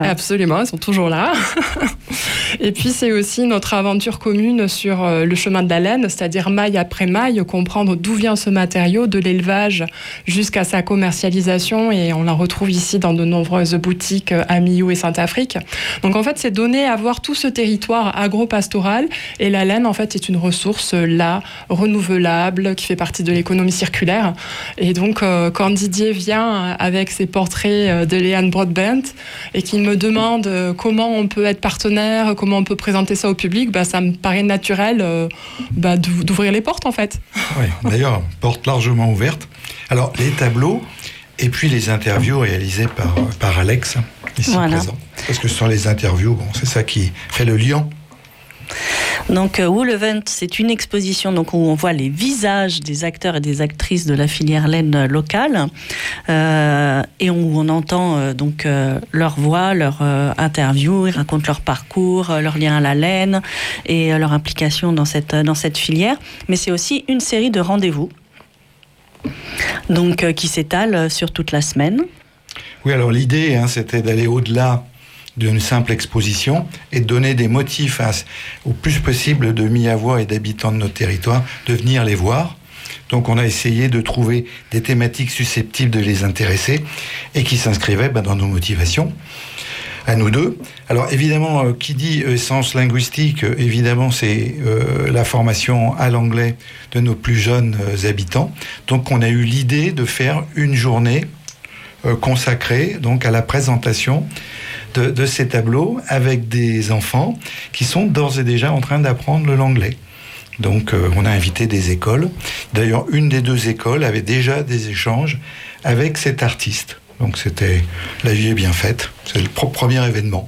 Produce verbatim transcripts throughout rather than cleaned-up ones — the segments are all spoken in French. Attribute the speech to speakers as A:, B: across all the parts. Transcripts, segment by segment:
A: Absolument, ils sont toujours là. Et puis c'est aussi notre aventure commune sur le chemin de la laine, c'est-à-dire maille après maille, comprendre d'où vient ce matériau, de l'élevage jusqu'à sa commercialisation, et on la retrouve ici dans de nombreuses boutiques à Millau et Saint-Afrique. Donc en fait, c'est donner à voir tout ce territoire agro-pastoral, et la laine en fait est une ressource là, renouvelable, qui fait partie de l'économie circulaire. Et donc euh, quand Didier vient avec ses portraits de Léane Broadbent et qu'il me demande comment on peut être partenaire, comment on peut présenter ça au public, bah, ça me paraît naturel euh, bah, d'ouvrir les portes en fait.
B: Oui, d'ailleurs, porte largement ouverte. Alors, les tableaux et puis les interviews réalisées par, par Alex, ici voilà. présent. Parce que ce sont les interviews, bon, c'est ça qui fait le lien.
C: Donc euh, Wool Event, c'est une exposition donc, où on voit les visages des acteurs et des actrices de la filière laine locale euh, et où on entend euh, donc, euh, leur voix, leur euh, interview, ils racontent leur parcours, euh, leur lien à la laine et euh, leur implication dans cette, dans cette filière. Mais c'est aussi une série de rendez-vous donc, euh, qui s'étale sur toute la semaine.
B: Oui, alors l'idée, hein, c'était d'aller au-delà d'une simple exposition et de donner des motifs à, au plus possible de Miavois et d'habitants de notre territoire de venir les voir. Donc on a essayé de trouver des thématiques susceptibles de les intéresser et qui s'inscrivaient ben, dans nos motivations, à nous deux. Alors évidemment, euh, qui dit euh, sens linguistique, euh, évidemment c'est euh, la formation à l'anglais de nos plus jeunes euh, habitants. Donc on a eu l'idée de faire une journée euh, consacrée donc, à la présentation De, de ces tableaux avec des enfants qui sont d'ores et déjà en train d'apprendre l'anglais. Donc euh, on a invité des écoles. D'ailleurs, une des deux écoles avait déjà des échanges avec cet artiste. Donc c'était la vie est bien faite. C'est le pro- premier événement.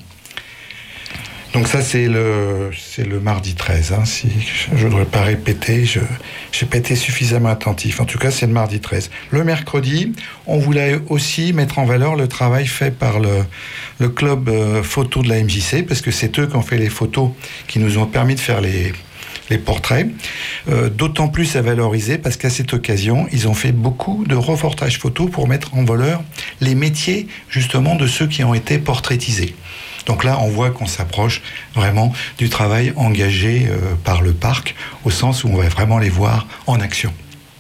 B: Donc ça, c'est le, c'est le mardi treize. Hein, si je ne voudrais pas répéter, je n'ai pas été suffisamment attentif. En tout cas, c'est le mardi treize. Le mercredi, on voulait aussi mettre en valeur le travail fait par le, le club euh, photo de la M J C, parce que c'est eux qui ont fait les photos qui nous ont permis de faire les, les portraits. Euh, d'autant plus à valoriser, parce qu'à cette occasion, ils ont fait beaucoup de reportages photos pour mettre en valeur les métiers, justement, de ceux qui ont été portraitisés. Donc là, on voit qu'on s'approche vraiment du travail engagé euh, par le parc, au sens où on va vraiment les voir en action.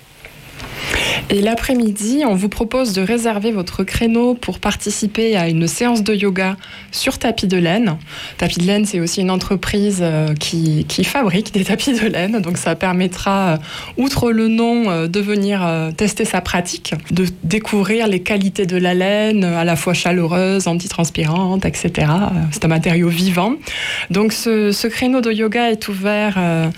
A: Et l'après-midi, on vous propose de réserver votre créneau pour participer à une séance de yoga sur tapis de laine. Tapis de laine, c'est aussi une entreprise qui, qui fabrique des tapis de laine. Donc ça permettra, outre le nom, de venir tester sa pratique, de découvrir les qualités de la laine, à la fois chaleureuse, antitranspirante, et cetera. C'est un matériau vivant. Donc ce, ce créneau de yoga est ouvert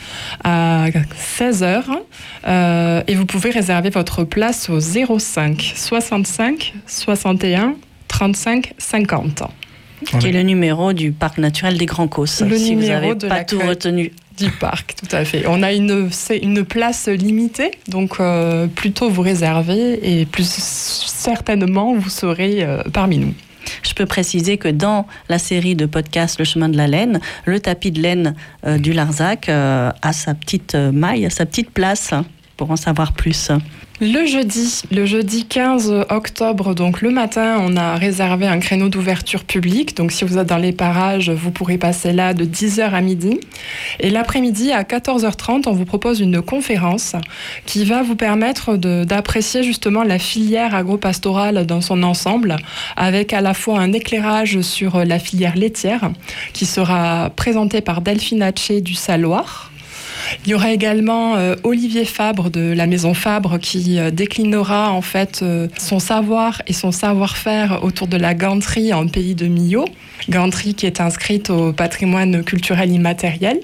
A: à seize heures euh, et vous pouvez réserver votre place au zéro cinq soixante-cinq soixante et un trente-cinq cinquante.
C: Qui est le numéro du parc naturel des Grands Causses.
A: Le
C: si
A: numéro
C: vous n'avez
A: de
C: pas tout retenu.
A: Du parc, tout à fait. On a une, c'est une place limitée, donc euh, plus tôt vous réservez et plus certainement vous serez euh, parmi nous.
C: Je peux préciser que dans la série de podcasts Le Chemin de la Laine, le tapis de laine euh, du Larzac euh, a sa petite euh, maille, sa petite place, hein, pour en savoir plus.
A: Le jeudi, le jeudi quinze octobre, donc le matin, on a réservé un créneau d'ouverture publique. Donc si vous êtes dans les parages, vous pourrez passer là de dix heures à midi. Et l'après-midi, à quatorze heures trente, on vous propose une conférence qui va vous permettre de, d'apprécier justement la filière agro-pastorale dans son ensemble, avec à la fois un éclairage sur la filière laitière qui sera présenté par Delphine Hatché du Saloir. Il y aura également euh, Olivier Fabre de la Maison Fabre qui euh, déclinera en fait euh, son savoir et son savoir-faire autour de la ganterie en pays de Millau, ganterie qui est inscrite au patrimoine culturel immatériel.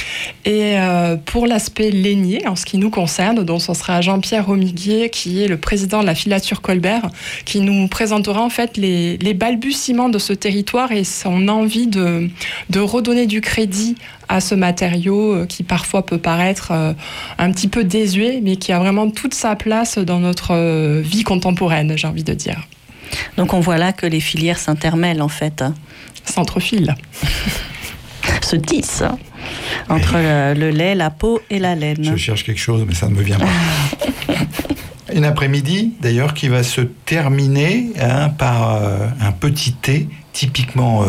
A: Et euh, pour l'aspect lainier, en ce qui nous concerne, donc ce sera Jean-Pierre Romiguier, qui est le président de la filature Colbert, qui nous présentera en fait les, les balbutiements de ce territoire et son envie de, de redonner du crédit à ce matériau qui parfois peut paraître euh, un petit peu désuet, mais qui a vraiment toute sa place dans notre euh, vie contemporaine, j'ai envie de dire.
C: Donc on voit là que les filières s'intermêlent en fait.
A: S'entrefilent.
C: Se tissent. Entre le, le lait, la peau et la laine.
B: Je cherche quelque chose, mais ça ne me vient pas. Une après-midi, d'ailleurs, qui va se terminer hein, par euh, un petit thé typiquement